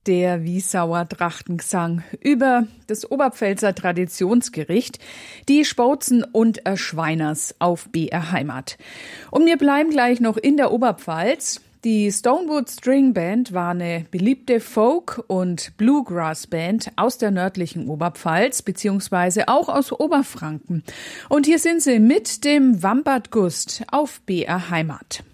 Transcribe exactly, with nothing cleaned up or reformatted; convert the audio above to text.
Der Wiesauer Trachtengesang über das Oberpfälzer Traditionsgericht, die Spauzen und Schweiners auf B R Heimat. Und wir bleiben gleich noch in der Oberpfalz. Die Stonewood String Band war eine beliebte Folk- und Bluegrass-Band aus der nördlichen Oberpfalz, beziehungsweise auch aus Oberfranken. Und hier sind sie mit dem Wambert Gust auf B R Heimat.